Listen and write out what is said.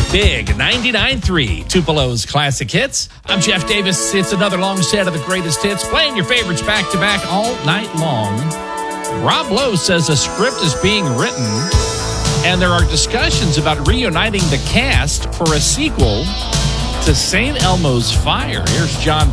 Big 99.3 Tupelo's Classic Hits. I'm Jeff Davis. It's another long set of the greatest hits, playing your favorites back to back all night long. Rob Lowe says a script is being written, and there are discussions about reuniting the cast for a sequel to St. Elmo's Fire. Here's John